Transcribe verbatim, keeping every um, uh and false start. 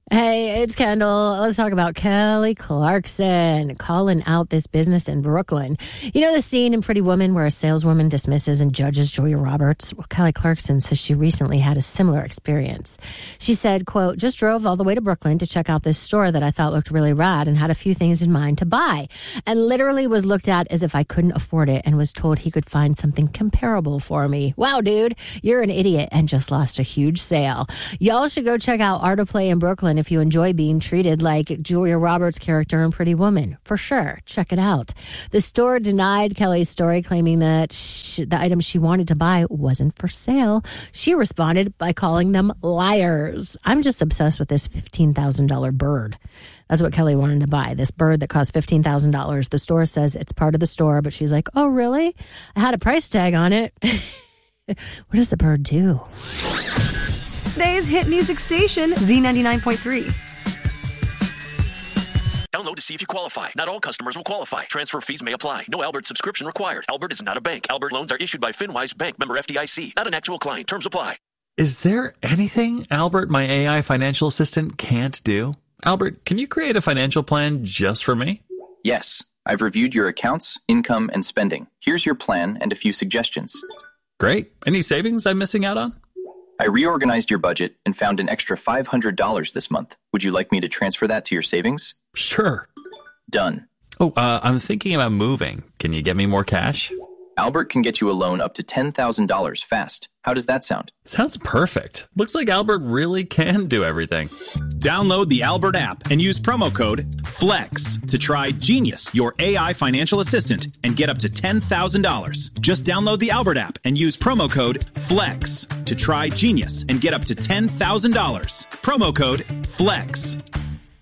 Hey, it's Kendall. Let's talk about Kelly Clarkson calling out this business in Brooklyn. You know the scene in Pretty Woman where a saleswoman dismisses and judges Julia Roberts? Well, Kelly Clarkson says she recently had a similar experience. She said, quote, just drove all the way to Brooklyn to check out this store that I thought looked really rad and had a few things in mind to buy, and literally was looked at as if I couldn't afford it and was told he could find something comparable for me. Wow, dude, you're an idiot and just lost a huge sale. Y'all should go check out Art of Play in Brooklyn if you enjoy being treated like Julia Roberts' character in Pretty Woman. For sure. Check it out. The store denied Kelly's story, claiming that she, the item she wanted to buy wasn't for sale. She responded by calling them liars. I'm just obsessed with this fifteen thousand dollars bird. That's what Kelly wanted to buy, this bird that cost fifteen thousand dollars. The store says it's part of the store, but she's like, oh, really? I had a price tag on it. What does the bird do? Today's hit music station, Z ninety-nine point three. Download to see if you qualify. Not all customers will qualify. Transfer fees may apply. No Albert subscription required. Albert is not a bank. Albert loans are issued by FinWise Bank, member F D I C. Not an actual client. Terms apply. Is there anything Albert, my A I financial assistant, can't do? Albert, can you create a financial plan just for me? Yes. I've reviewed your accounts, income, and spending. Here's your plan and a few suggestions. Great. Any savings I'm missing out on? I reorganized your budget and found an extra five hundred dollars this month. Would you like me to transfer that to your savings? Sure. Done. Oh, uh, I'm thinking about moving. Can you get me more cash? Albert can get you a loan up to ten thousand dollars fast. How does that sound? Sounds perfect. Looks like Albert really can do everything. Download the Albert app and use promo code FLEX to try Genius, your A I financial assistant, and get up to ten thousand dollars. Just download the Albert app and use promo code FLEX to try Genius and get up to ten thousand dollars. Promo code FLEX.